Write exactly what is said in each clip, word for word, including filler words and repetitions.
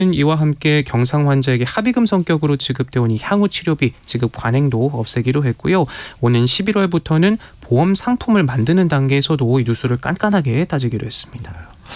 이와 함께 경상 환자에게 합의금 성격으로 지급되어 온 이 향후 치료비 지급 관행도 없애기로 했고요. 오는 십일월부터는 보험 상품을 만드는 단계에서도 이 누수를 깐깐하게 따지기로 했습니다.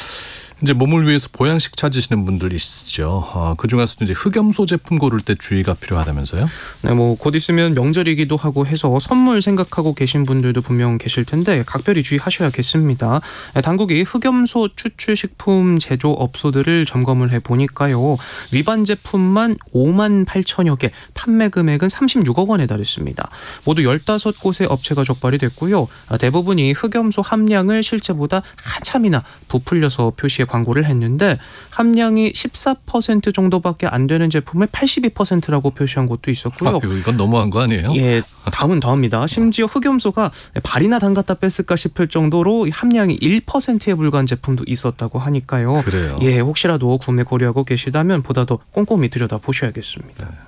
이제 몸을 위해서 보양식 찾으시는 분들이 있죠. 어, 그 중에서도 이제 흑염소 제품 고를 때 주의가 필요하다면서요? 네, 뭐 곧 있으면 명절이기도 하고 해서 선물 생각하고 계신 분들도 분명 계실 텐데 각별히 주의하셔야겠습니다. 당국이 흑염소 추출식품 제조업소들을 점검을 해보니까요. 위반 제품만 오만 팔천여 개, 판매 금액은 삼십육억 원에 달했습니다. 모두 열다섯 곳의 업체가 적발이 됐고요. 대부분이 흑염소 함량을 실제보다 한참이나 부풀려서 표시해 광고를 했는데 함량이 십사 퍼센트 정도밖에 안 되는 제품을 팔십이 퍼센트라고 표시한 곳도 있었고요. 아, 이건 너무한 거 아니에요? 예, 다음은 더합니다. 심지어 흑염소가 발이나 담갔다 뺐을까 싶을 정도로 함량이 일 퍼센트에 불과한 제품도 있었다고 하니까요. 그래요? 예, 혹시라도 구매 고려하고 계시다면 보다 더 꼼꼼히 들여다보셔야겠습니다. 네.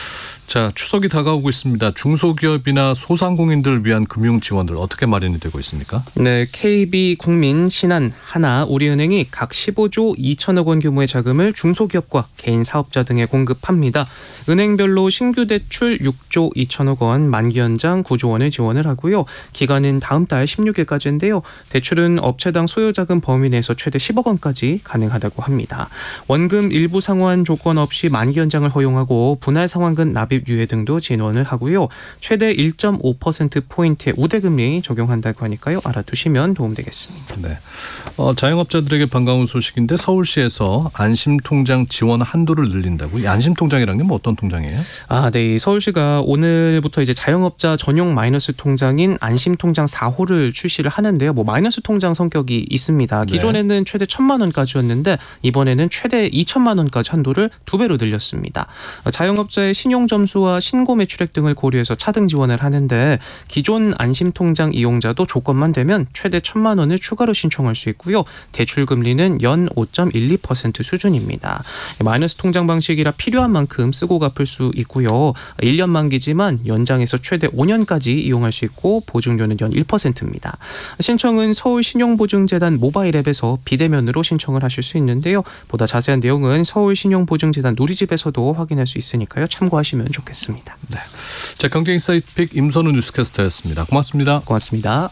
자, 추석이 다가오고 있습니다. 중소기업이나 소상공인들을 위한 금융 지원들 어떻게 마련이 되고 있습니까? 네, 케이비, 국민, 신한, 하나, 우리은행이 각 십오조 이천억 원 규모의 자금을 중소기업과 개인 사업자 등에 공급합니다. 은행별로 신규 대출 육조 이천억 원, 만기 연장 구조 원을 지원을 하고요. 기간은 다음 달 십육일까지인데요. 대출은 업체당 소요자금 범위 내에서 최대 십억 원까지 가능하다고 합니다. 원금 일부 상환 조건 없이 만기 연장을 허용하고 분할 상환금 납입 유예 등도 지원을 하고요. 최대 일 점 오 퍼센트 포인트의 우대금리 적용한다고 하니까요. 알아두시면 도움되겠습니다. 네, 어, 자영업자들에게 반가운 소식인데 서울시에서 안심통장 지원 한도를 늘린다고. 이 안심통장이라는 게 뭐 어떤 통장이에요? 아, 네. 서울시가 오늘부터 이제 자영업자 전용 마이너스 통장인 안심통장 사 호를 출시를 하는데요. 뭐 마이너스 통장 성격이 있습니다. 기존에는 네. 최대 천만 원까지였는데 이번에는 최대 이천만 원까지 한도를 두 배로 늘렸습니다. 자영업자의 신용 점수와 신고 매출액 등을 고려해서 차등 지원을 하는데 기존 안심통장 이용자도 조건만 되면 최대 천만 원을 추가로 신청할 수 있고요. 대출 금리는 연 오 점 일이 퍼센트 수준입니다. 마이너스 통장 방식이라 필요한 만큼 쓰고 갚을 수 있고요. 일 년 만기지만 연장해서 최대 오 년까지 이용할 수 있고 보증료는 연 일 퍼센트입니다. 신청은 서울신용보증재단 모바일 앱에서 비대면으로 신청을 하실 수 있는데요. 보다 자세한 내용은 서울신용보증재단 누리집에서도 확인할 수 있으니까요. 참고하시면 좋겠습니다. 네. 자, 경제인사이트픽 임선우 뉴스캐스터였습니다. 고맙습니다. 고맙습니다.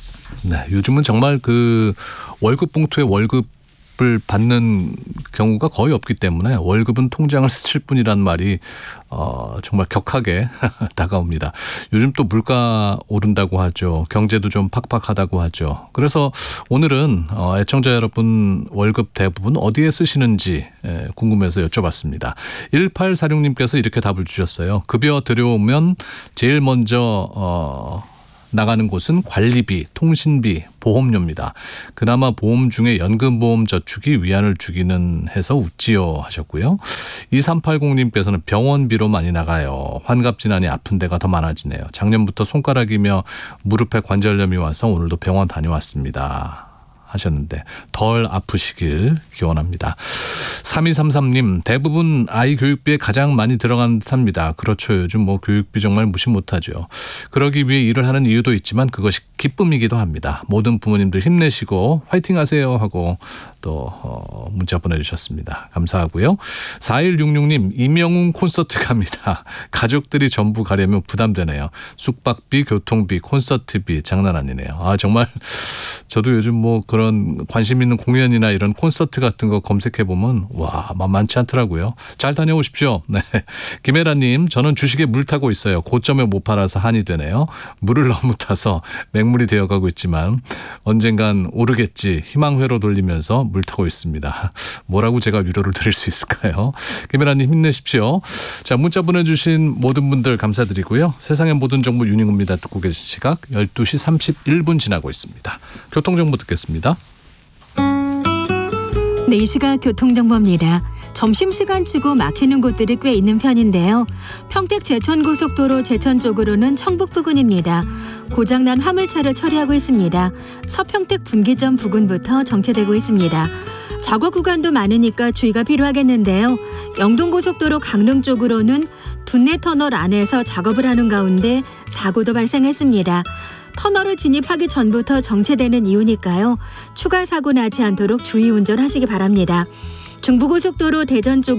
네, 요즘은 정말 그 월급 봉투에 월급을 받는 경우가 거의 없기 때문에 월급은 통장을 스칠 뿐이란 말이 어, 정말 격하게 다가옵니다. 요즘 또 물가 오른다고 하죠. 경제도 좀 팍팍하다고 하죠. 그래서 오늘은 어, 애청자 여러분 월급 대부분 어디에 쓰시는지 에, 궁금해서 여쭤봤습니다. 일팔사육님께서 이렇게 답을 주셨어요. 급여 들여오면 제일 먼저 어, 나가는 곳은 관리비, 통신비, 보험료입니다. 그나마 보험 중에 연금보험 저축이 위안을 주기는 해서 웃지요 하셨고요. 이삼팔공님께서는 병원비로 많이 나가요. 환갑지나니 아픈 데가 더 많아지네요. 작년부터 손가락이며 무릎에 관절염이 와서 오늘도 병원 다녀왔습니다 하셨는데 덜 아프시길 기원합니다. 삼이삼삼님 대부분 아이 교육비에 가장 많이 들어가는 듯합니다. 그렇죠. 요즘 뭐 교육비 정말 무시 못하죠. 그러기 위해 일을 하는 이유도 있지만 그것이 기쁨이기도 합니다. 모든 부모님들 힘내시고 화이팅 하세요 하고 또 어, 문자 보내주셨습니다. 감사하고요. 사일육육님 임영웅 콘서트 갑니다. 가족들이 전부 가려면 부담되네요. 숙박비, 교통비, 콘서트비 장난 아니네요. 아 정말 저도 요즘 뭐 그런 관심 있는 공연이나 이런 콘서트 같은 거 검색해보면 와 만만치 않더라고요. 잘 다녀오십시오. 네. 김혜라님 저는 주식에 물 타고 있어요. 고점에 못 팔아서 한이 되네요. 물을 너무 타서 맹물이 되어가고 있지만 언젠간 오르겠지 희망회로 돌리면서 물 타고 있습니다. 뭐라고 제가 위로를 드릴 수 있을까요? 김혜라님 힘내십시오. 자 문자 보내주신 모든 분들 감사드리고요. 세상의 모든 정보 윤희구입니다. 듣고 계신 시각 열두 시 삼십일 분 지나고 있습니다. 교통정보 듣겠습니다. 네, 이 시각 교통정보입니다. 점심시간치고 막히는 곳들이 꽤 있는 편인데요. 평택 제천고속도로 제천 쪽으로는 청북 부근입니다. 고장난 화물차를 처리하고 있습니다. 서평택 분기점 부근부터 정체되고 있습니다. 작업 구간도 많으니까 주의가 필요하겠는데요. 영동고속도로 강릉 쪽으로는 둔내터널 안에서 작업을 하는 가운데 사고도 발생했습니다. 터널을 진입하기 전부터 정체되는 이유니까요. 추가 사고 나지 않도록 주의 운전하시기 바랍니다. 중부고속도로 대전 쪽